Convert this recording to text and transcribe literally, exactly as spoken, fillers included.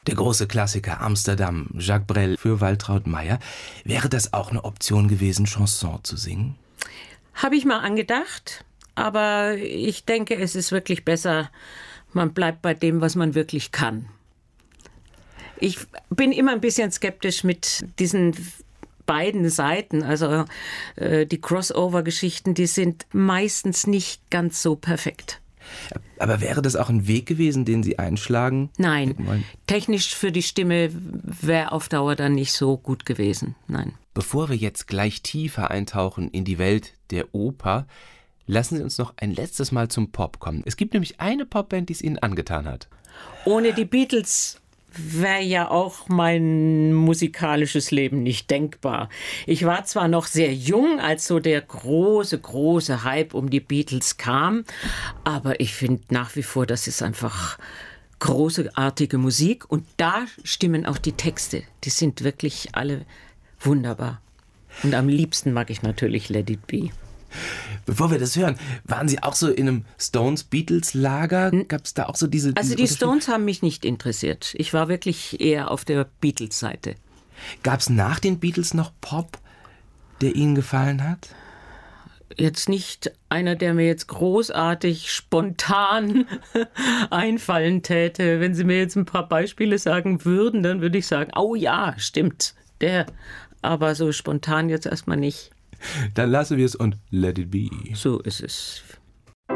Der große Klassiker Amsterdam, Jacques Brel für Waltraud Mayer. Wäre das auch eine Option gewesen, Chanson zu singen? Habe ich mal angedacht, aber ich denke, es ist wirklich besser, man bleibt bei dem, was man wirklich kann. Ich bin immer ein bisschen skeptisch mit diesen beiden Seiten. Also äh, die Crossover-Geschichten, die sind meistens nicht ganz so perfekt. Aber wäre das auch ein Weg gewesen, den Sie einschlagen? Nein, technisch für die Stimme wäre auf Dauer dann nicht so gut gewesen. Nein. Bevor wir jetzt gleich tiefer eintauchen in die Welt der Oper, lassen Sie uns noch ein letztes Mal zum Pop kommen. Es gibt nämlich eine Popband, die es Ihnen angetan hat. Ohne die Beatles wäre ja auch mein musikalisches Leben nicht denkbar. Ich war zwar noch sehr jung, als so der große, große Hype um die Beatles kam, aber ich finde nach wie vor, das ist einfach großartige Musik und da stimmen auch die Texte. Die sind wirklich alle wunderbar. Und am liebsten mag ich natürlich Let It Be. Bevor wir das hören, waren Sie auch so in einem Stones-Beatles-Lager? Gab es da auch so diese... Also diese die Stones haben mich nicht interessiert. Ich war wirklich eher auf der Beatles-Seite. Gab es nach den Beatles noch Pop, der Ihnen gefallen hat? Jetzt nicht einer, der mir jetzt großartig spontan einfallen täte. Wenn Sie mir jetzt ein paar Beispiele sagen würden, dann würde ich sagen, oh ja, stimmt, der. Aber so spontan jetzt erstmal nicht. Dann lassen wir es und let it be. So ist es.